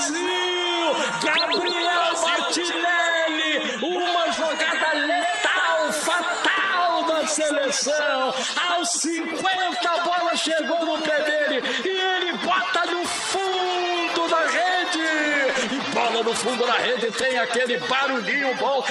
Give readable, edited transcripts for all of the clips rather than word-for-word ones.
Brasil! Gabriel Martinelli, uma jogada letal, fatal da seleção. Aos 50 a bola chegou no pé dele e ele bota no fundo da rede. E bola no fundo da rede tem aquele barulhinho bom,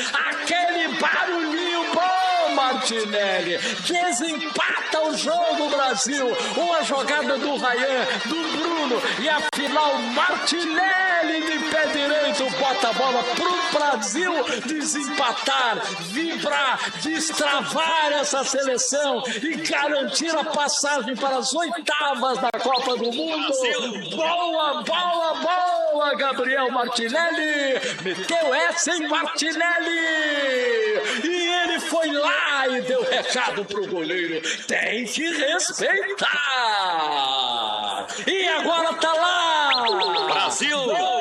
Martinelli. Desempata o jogo, Brasil. Uma jogada do Ryan, do Bruno e afinal Martinelli de pé direito bota a bola pro Brasil desempatar, vibrar, destravar essa seleção e garantir a passagem para as oitavas da Copa do Mundo. Boa, boa, boa, Gabriel Martinelli. Meteu essa em Martinelli. E ele foi lá e deu recado pro goleiro. Tem que respeitar. E agora tá lá. Brasil.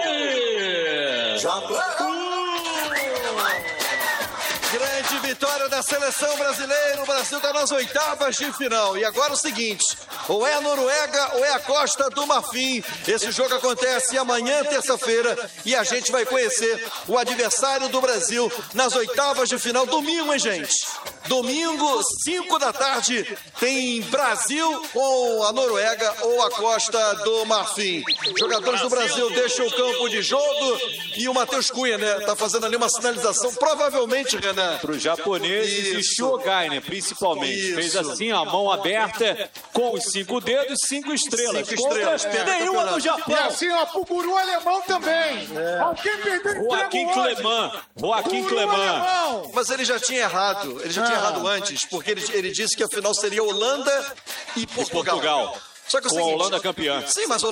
Grande vitória da seleção brasileira. O Brasil está nas oitavas de final. E agora o seguinte: ou é a Noruega ou é a Costa do Marfim. Esse jogo acontece amanhã, terça-feira, e a gente vai conhecer o adversário do Brasil nas oitavas de final. Domingo, hein, gente? Domingo, 5 da tarde, tem Brasil com a Noruega ou a Costa do Marfim. Jogadores do Brasil deixam o campo de jogo e o Matheus Cunha, né, tá fazendo ali uma sinalização, provavelmente, Renan, para os japoneses e Shogai, né, principalmente. Isso. Fez assim, a mão aberta, com os 5 dedos, 5 estrelas. 5 estrelas. Nenhuma do Japão. E assim, ó, pro guru alemão também. Alguém perdeu Joaquim Cleman. Mas ele já tinha errado. Ele já tinha errado antes, porque ele disse que a final seria Holanda e Portugal. Só que é o Com a seguinte, Holanda campeã. Sim, mas